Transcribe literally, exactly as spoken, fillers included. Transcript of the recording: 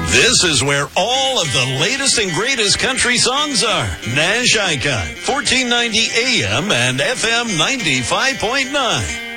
This is where all of the latest and greatest country songs are. Nash Icon, fourteen ninety A M and F M ninety-five point nine.